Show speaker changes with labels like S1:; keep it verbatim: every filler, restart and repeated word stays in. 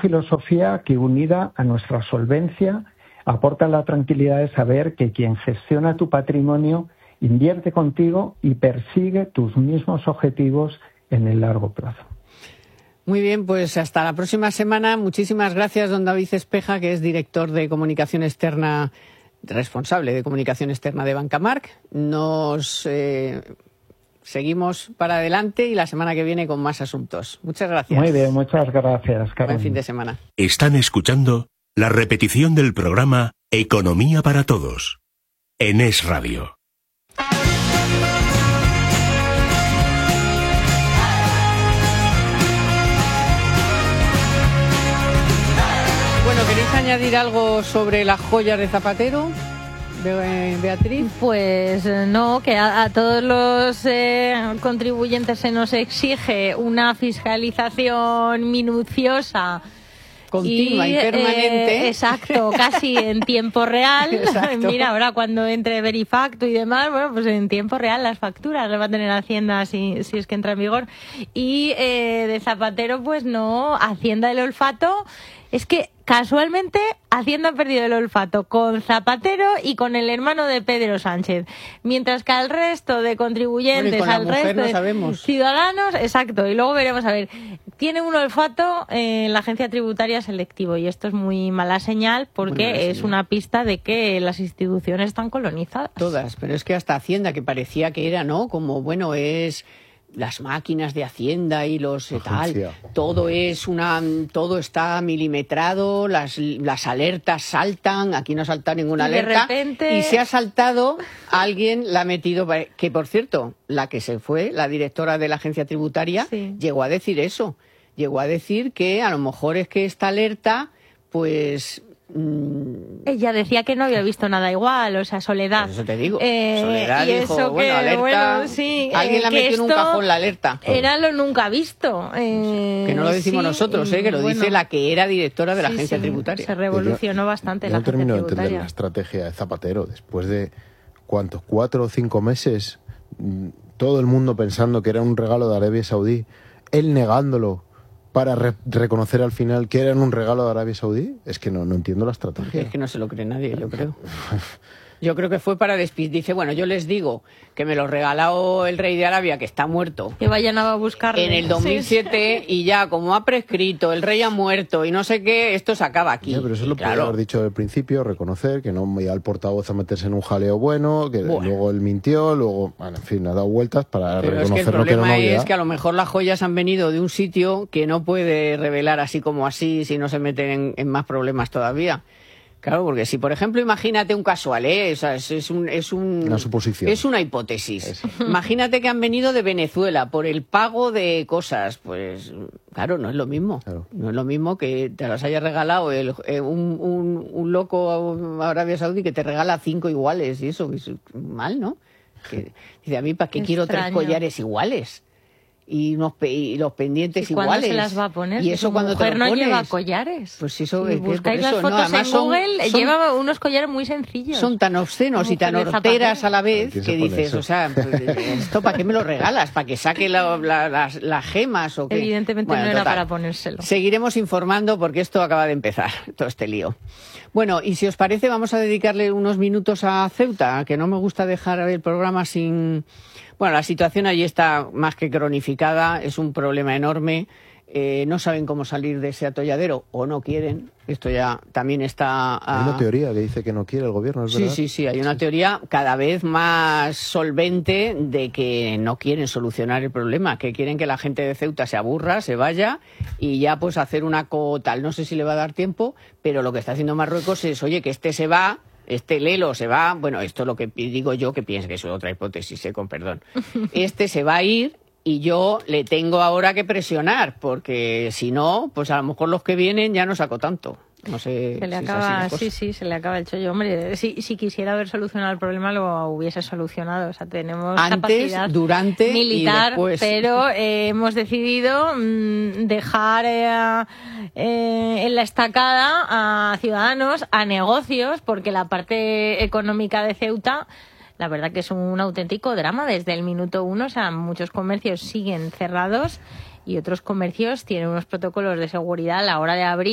S1: filosofía que, unida a nuestra solvencia, aporta la tranquilidad de saber que quien gestiona tu patrimonio invierte contigo y persigue tus mismos objetivos en el largo plazo.
S2: Muy bien, pues hasta la próxima semana. Muchísimas gracias, don David Espeja, que es director de comunicación externa, responsable de comunicación externa de Bancamarc. Nos eh, seguimos para adelante y la semana que viene con más asuntos. Muchas gracias.
S1: Muy bien, muchas gracias, Carmen.
S2: Buen fin de semana.
S3: Están escuchando la repetición del programa Economía para Todos en Es Radio.
S2: Bueno, ¿queréis añadir algo sobre las joyas de Zapatero, Be- Beatriz?
S4: Pues no, que a, a todos los eh, contribuyentes se nos exige una fiscalización minuciosa,
S2: continua y, y permanente.
S4: Eh, exacto, casi en tiempo real.
S2: Exacto.
S4: Mira, ahora cuando entre Verifacto y demás, bueno, pues en tiempo real las facturas las va a tener Hacienda si, si es que entra en vigor. Y eh, de Zapatero, pues no, Hacienda el olfato. Es que casualmente Hacienda ha perdido el olfato con Zapatero y con el hermano de Pedro Sánchez, mientras que al resto de contribuyentes,
S2: bueno,
S4: al resto
S2: no
S4: de
S2: sabemos.
S4: ciudadanos, exacto, y luego veremos a ver, tiene un olfato en la agencia tributaria selectivo y esto es muy mala señal porque
S2: mala
S4: es
S2: señal.
S4: una pista de que las instituciones están colonizadas.
S2: Todas, pero es que hasta Hacienda, que parecía que era, ¿no? Como, bueno, es las máquinas de Hacienda y los eh, tal, todo es una, todo está milimetrado, las, las alertas saltan, aquí no ha saltado ninguna
S4: Y de
S2: alerta,
S4: repente-
S2: y se ha saltado, alguien la ha metido, que por cierto, la que se fue, la directora de la agencia tributaria,
S4: Sí.
S2: llegó a decir eso, llegó a decir que a lo mejor es que esta alerta, pues...
S4: Ella decía que no había visto nada igual, o sea, Soledad.
S2: Pues eso te digo.
S4: Eh,
S2: Soledad
S4: y
S2: dijo,
S4: eso
S2: bueno,
S4: que,
S2: alerta,
S4: bueno, sí,
S2: alguien
S4: eh,
S2: la
S4: que
S2: metió en un
S4: esto
S2: cajón la alerta.
S4: Era lo nunca visto. Eh,
S2: Que no lo decimos
S4: sí,
S2: nosotros, ¿eh? Que lo
S4: bueno,
S2: dice la que era directora de la
S4: sí,
S2: agencia
S4: sí,
S2: tributaria.
S4: Se revolucionó bastante
S5: Yo
S4: la
S5: no
S4: agencia
S5: termino de entender
S4: tributaria.
S5: la estrategia de Zapatero. Después de, ¿cuántos? Cuatro o cinco meses, mm, todo el mundo pensando que era un regalo de Arabia Saudí, él negándolo para re- reconocer al final que era un regalo de Arabia Saudí. Es que no, no entiendo la estrategia.
S2: Es que no se lo cree nadie, yo creo. Yo creo que fue para despistar. Dice, bueno, yo les digo que me lo regaló el rey de Arabia, que está muerto,
S4: Que vayan a buscarle.
S2: en el dos mil siete,
S4: Sí, sí.
S2: y ya, como ha prescrito, el rey ha muerto y no sé qué, esto se acaba aquí.
S5: Ya, pero eso
S2: Y
S5: lo podía haber dicho al principio, reconocer que no iba al portavoz a meterse en un jaleo bueno, que
S2: Bueno.
S5: luego él mintió, luego, bueno, en fin, ha dado vueltas para
S2: Pero es que el
S5: reconocer lo que era una
S2: problema
S5: obviedad.
S2: es que a lo mejor las joyas han venido de un sitio que no puede revelar así como así si no se meten en, en más problemas todavía. Claro, porque si, por ejemplo, imagínate un casual, ¿eh? O sea, es, es, un, es un,
S5: Una suposición.
S2: Es una hipótesis. Imagínate que han venido de Venezuela por el pago de cosas. Pues, claro, no es lo mismo.
S5: Claro.
S2: No es lo mismo que te las haya regalado el, eh, un, un, un loco a Arabia Saudí que te regala cinco iguales y eso. Es mal, ¿no? Que, dice, a mí, ¿para qué quiero tres
S4: Extraño.
S2: collares iguales? Y, unos pe- y los pendientes
S4: ¿Y cuándo
S2: iguales.
S4: se las va a poner?
S2: Y
S4: Si
S2: eso
S4: su
S2: cuando
S4: mujer
S2: te lo
S4: no
S2: pones.
S4: lleva collares.
S2: Pues eso
S4: Si
S2: es que
S4: buscáis
S2: por
S4: las
S2: eso, no,
S4: fotos
S2: además
S4: en
S2: son-
S4: Google,
S2: son-
S4: lleva unos collares muy sencillos.
S2: Son tan obscenos y tan
S4: Mujer de
S2: horteras
S4: Zapatero.
S2: a la vez
S5: ¿Quién
S2: que
S5: se pone
S2: dices,
S5: eso?
S2: o sea, pues, ¿esto para qué me lo regalas? ¿Para que saque la- la- las, las gemas o qué?
S4: Evidentemente
S2: Bueno,
S4: no era
S2: total.
S4: para ponérselo.
S2: Seguiremos informando porque esto acaba de empezar, todo este lío. Bueno, y si os parece, vamos a dedicarle unos minutos a Ceuta, que no me gusta dejar el programa sin... Bueno, la situación allí está más que cronificada, es un problema enorme. Eh, no saben cómo salir de ese atolladero o no quieren. Esto ya también está...
S5: Hay una teoría que dice que no quiere el gobierno, ¿es
S2: Sí,
S5: verdad?
S2: sí, sí, hay una teoría cada vez más solvente de que no quieren solucionar el problema, que quieren que la gente de Ceuta se aburra, se vaya y ya pues hacer una co tal. No sé si le va a dar tiempo, pero lo que está haciendo Marruecos es, oye, que este se va, este Lelo se va, bueno, esto es lo que digo yo, que pienso que es otra hipótesis, eh, con perdón. Este se va a ir y yo le tengo ahora que presionar, porque si no, pues a lo mejor los que vienen ya no saco tanto. No sé
S4: Se le
S2: si es así la
S4: acaba,
S2: cosa.
S4: sí, sí, se le acaba el chollo. Hombre, si, si quisiera haber solucionado el problema, lo hubiese solucionado. O sea, tenemos
S2: Antes,
S4: capacidad
S2: durante y
S4: militar,
S2: después.
S4: pero eh, hemos decidido mm, dejar eh, eh, en la estacada a ciudadanos, a negocios, porque la parte económica de Ceuta, la verdad que es un auténtico drama desde el minuto uno. O sea, muchos comercios siguen cerrados y otros comercios tienen unos protocolos de seguridad a la hora de abrir.